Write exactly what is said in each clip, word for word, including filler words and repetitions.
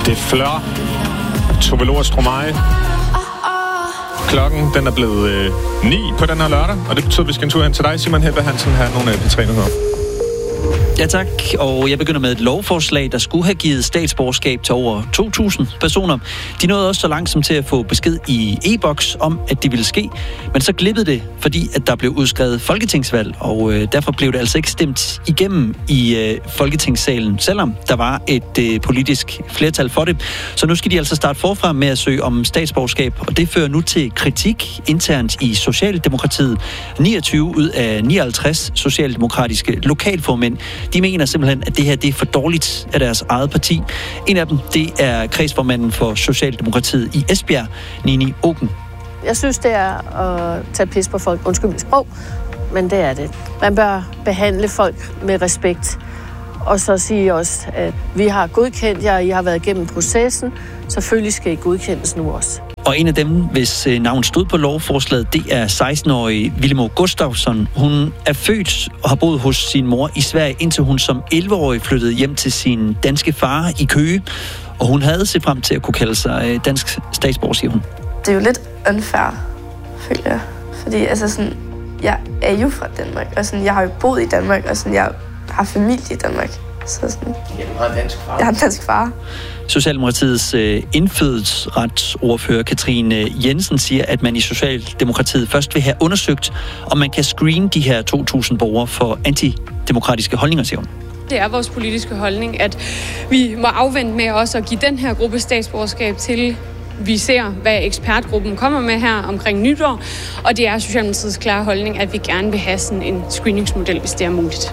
Det er Flør. Tove Lo og Stromae. Klokken, den er blevet øh, ni på den her lørdag, og det betyder, at vi skal en tur hen til dig, Simon Helve Hansen, her nogle af P tre-nyheder. Ja tak, og jeg begynder med et lovforslag, der skulle have givet statsborgerskab til over to tusind personer. De nåede også så langt som til at få besked i e-boks om, at det ville ske, men så glippede det, fordi at der blev udskrevet folketingsvalg, og øh, derfor blev det altså ikke stemt igennem i øh, folketingssalen, selvom der var et øh, politisk flertal for det. Så nu skal de altså starte forfra med at søge om statsborgerskab, og det fører nu til kritik internt i Socialdemokratiet. niogtyve ud af nioghalvtreds socialdemokratiske lokalformænd, de mener simpelthen, at det her det er for dårligt af deres eget parti. En af dem, det er kredsformanden for Socialdemokratiet i Esbjerg, Nini Oken. Jeg synes, det er at tage pis på folk. Undskyld mit sprog, men det er det. Man bør behandle folk med respekt. Og så sige også, at vi har godkendt jer, I har været igennem processen. Selvfølgelig skal I godkendes nu også. Og en af dem, hvis navn stod på lovforslaget, det er seksten-årige Vilhelm Gustafsson. Hun er født og har boet hos sin mor i Sverige, indtil hun som elleve-årig flyttede hjem til sin danske far i Køge. Og hun havde set frem til at kunne kalde sig dansk statsborger, siger hun. Det er jo lidt unfair, føler jeg. Fordi altså sådan, jeg er jo fra Danmark, og sådan, jeg har jo boet i Danmark, og sådan, jeg har familie i Danmark. Så sådan, ja, du har en dansk far. Jeg har en dansk far. Socialdemokratiets øh, indfødsretsordfører Katrine Jensen siger, at man i Socialdemokratiet først vil have undersøgt, om man kan screene de her to tusind borgere for antidemokratiske holdninger, siger hun. Det er vores politiske holdning, at vi må afvente med også at give den her gruppe statsborgerskab til vi ser, hvad ekspertgruppen kommer med her omkring nytår, og det er Socialdemokratiets klare holdning, at vi gerne vil have sådan en screeningsmodel, hvis det er muligt.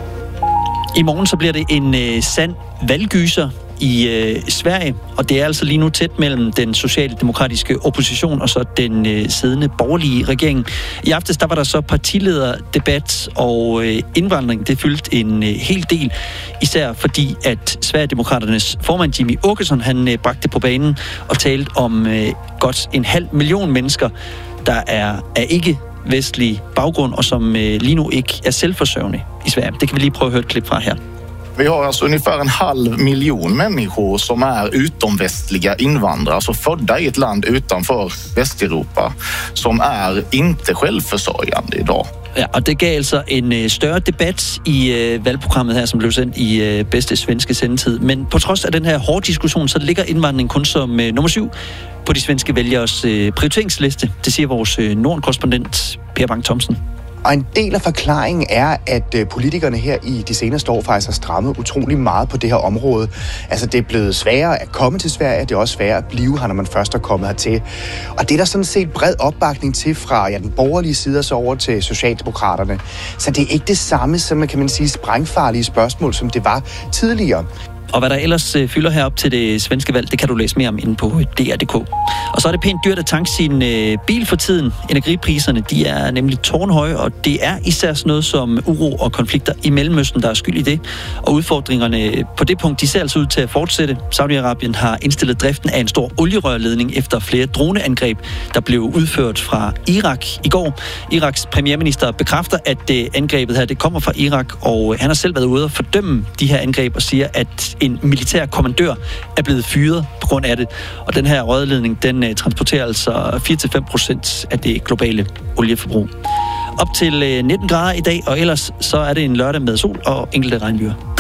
I morgen så bliver det en øh, sand valggyser i øh, Sverige, og det er altså lige nu tæt mellem den socialdemokratiske opposition og så den øh, siddende borgerlige regering. I aftes der var der så partilederdebat, og øh, indvandring det fyldte en øh, hel del, især fordi at Sverigedemokraternes formand Jimmie Åkesson han øh, bragte på banen og talte om øh, godt en halv million mennesker, der er, er ikke vestlig baggrund, og som eh, lige nu ikke er selvforsørgende i Sverige. Det kan vi lige prøve at høre et klip fra her. Vi har alltså ungefär en halv miljon människor som är utomvästliga invandrare, alltså födda i ett land utanför Västeuropa, som är inte självförsörjande idag. Ja, og det gav altså en øh, større debat i øh, valgprogrammet her, som blev sendt i øh, bedste svenske sendetid. Men på trods af den her hårde diskussion, så ligger indvandring kun som øh, nummer syv på de svenske vælgeres øh, prioriteringsliste. Det siger vores øh, Norden-korrespondent Per Bang Thomsen. Og en del af forklaringen er, at politikerne her i de seneste år faktisk har strammet utrolig meget på det her område. Altså, det er blevet sværere at komme til Sverige, det er også sværere at blive her, når man først er kommet hertil. Og det er der sådan set bred opbakning til fra ja, den borgerlige side og så over til Socialdemokraterne. Så det er ikke det samme, som man kan man sige, sprængfarlige spørgsmål, som det var tidligere. Og hvad der ellers øh, fylder herop til det svenske valg, det kan du læse mere om inde på D R punktum d k. Og så er det pænt dyrt at tanke sin øh, bil for tiden. Energipriserne, de er nemlig tårnhøje, og det er især sådan noget som uro og konflikter i Mellemøsten, der er skyld i det. Og udfordringerne på det punkt, de ser altså ud til at fortsætte. Saudi-Arabien har indstillet driften af en stor olierørledning efter flere droneangreb, der blev udført fra Irak i går. Iraks premierminister bekræfter, at det angrebet her, det kommer fra Irak, og han har selv været ude og fordømme de her angreb og siger, at en militær kommandør er blevet fyret på grund af det. Og den her rørledning, den uh, transporterer altså fire til fem procent af det globale olieforbrug. Op til uh, nitten grader i dag, og ellers så er det en lørdag med sol og enkelte regnbyger.